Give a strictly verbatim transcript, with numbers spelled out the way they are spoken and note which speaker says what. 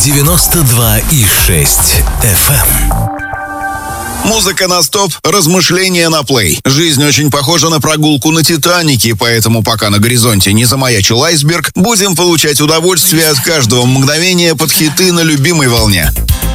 Speaker 1: девяносто два и шесть эф эм.
Speaker 2: Музыка на стоп, размышления на плей. Жизнь очень похожа на прогулку на Титанике, поэтому пока на горизонте не замаячил айсберг, будем получать удовольствие от каждого мгновения под хиты на любимой волне.